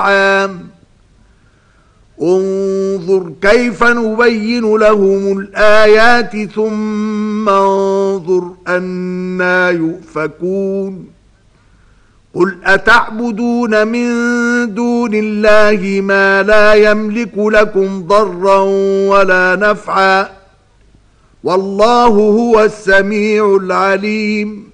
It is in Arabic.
عام انظر كيف نبين لهم الآيات ثم انظر أنى يؤفكون قل أتعبدون من دون الله ما لا يملك لكم ضرا ولا نفعا والله هو السميع العليم